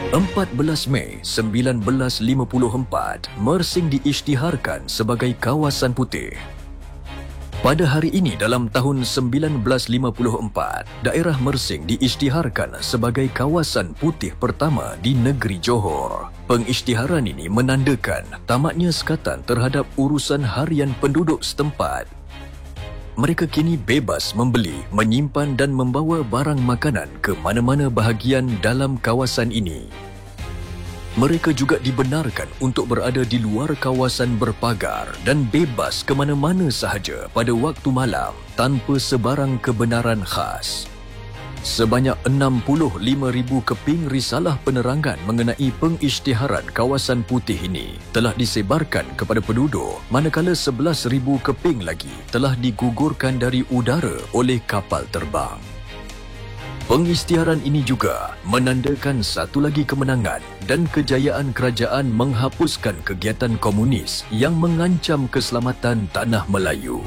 14 Mei 1954, Mersing diisytiharkan sebagai kawasan putih. Pada hari ini dalam tahun 1954, daerah Mersing diisytiharkan sebagai kawasan putih pertama di negeri Johor. Pengisytiharan ini menandakan tamatnya sekatan terhadap urusan harian penduduk setempat. Mereka kini bebas membeli, menyimpan dan membawa barang makanan ke mana-mana bahagian dalam kawasan ini. Mereka juga dibenarkan untuk berada di luar kawasan berpagar dan bebas ke mana-mana sahaja pada waktu malam tanpa sebarang kebenaran khas. Sebanyak 65,000 keping risalah penerangan mengenai pengisytiharan kawasan putih ini telah disebarkan kepada penduduk, manakala 11,000 keping lagi telah digugurkan dari udara oleh kapal terbang. Pengisytiharan ini juga menandakan satu lagi kemenangan dan kejayaan kerajaan menghapuskan kegiatan komunis yang mengancam keselamatan tanah Melayu.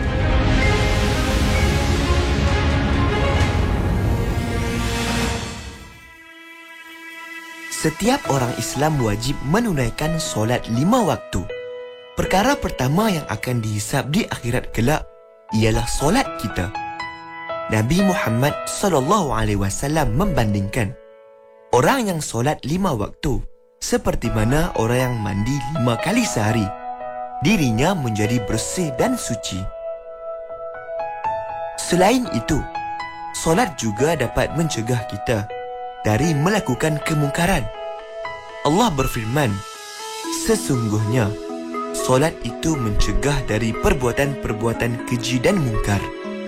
Setiap orang Islam wajib menunaikan solat 5 waktu. Perkara pertama yang akan dihisab di akhirat kelak ialah solat kita. Nabi Muhammad SAW membandingkan orang yang solat 5 waktu seperti mana orang yang mandi 5 kali sehari. Dirinya menjadi bersih dan suci. Selain itu, solat juga dapat mencegah kita dari melakukan kemungkaran. Allah berfirman, sesungguhnya solat itu mencegah dari perbuatan-perbuatan keji dan mungkar.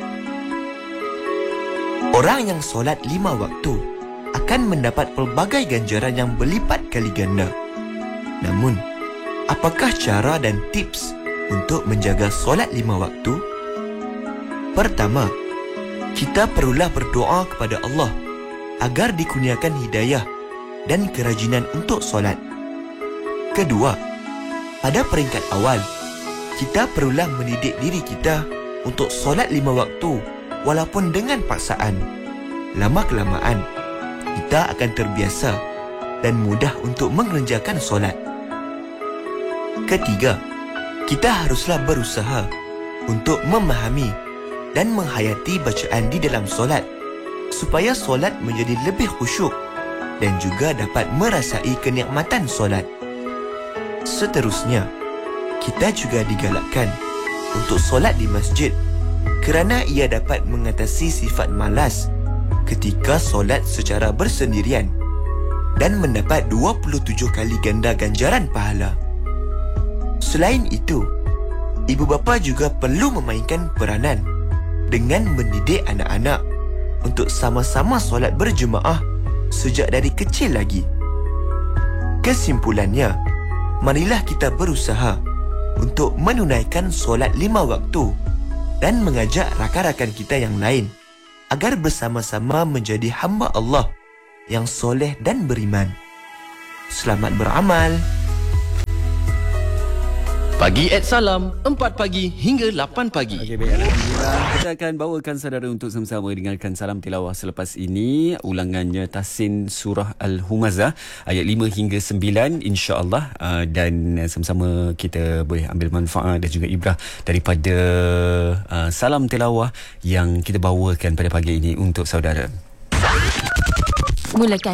Orang yang solat 5 waktu akan mendapat pelbagai ganjaran yang berlipat kali ganda. Namun, apakah cara dan tips untuk menjaga solat 5 waktu? Pertama, kita perlulah berdoa kepada Allah agar dikurniakan hidayah dan kerajinan untuk solat. Kedua, pada peringkat awal, kita perlulah mendidik diri kita untuk solat 5 waktu walaupun dengan paksaan. Lama-kelamaan, kita akan terbiasa dan mudah untuk mengerjakan solat. Ketiga, kita haruslah berusaha untuk memahami dan menghayati bacaan di dalam solat supaya solat menjadi lebih khusyuk dan juga dapat merasai kenikmatan solat. Seterusnya, kita juga digalakkan untuk solat di masjid kerana ia dapat mengatasi sifat malas ketika solat secara bersendirian dan mendapat 27 kali ganda ganjaran pahala. Selain itu, ibu bapa juga perlu memainkan peranan dengan mendidik anak-anak untuk sama-sama solat berjemaah sejak dari kecil lagi. Kesimpulannya, marilah kita berusaha untuk menunaikan solat 5 waktu dan mengajak rakan-rakan kita yang lain agar bersama-sama menjadi hamba Allah yang soleh dan beriman. Selamat beramal. Pagi @Salam, 4 pagi hingga 8 pagi. Okey, baik. Alhamdulillah. Kita akan bawakan saudara untuk sama-sama dengarkan salam tilawah selepas ini. Ulangannya Tahsin Surah Al-Humazah ayat 5 hingga 9 insya-Allah, dan sama-sama kita boleh ambil manfaat dan juga ibrah daripada salam tilawah yang kita bawakan pada pagi ini untuk saudara. Mulakan